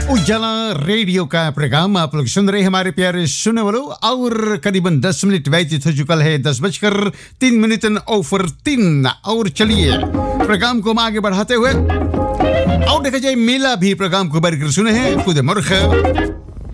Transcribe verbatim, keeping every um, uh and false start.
उजाला रेडियो का प्रोग्राम आप लोग सुन रहे हैं हमारे प्यारे सुनने वालों और करीबन दस मिनट व्यतीत हो चुका है दस बजकर तीन मिनट और तीन और चलिए प्रोग्राम को हम आगे बढ़ाते हुए और देखा जाए मेला भी प्रोग्राम को बढ़कर सुने हैं खुद मुर्ख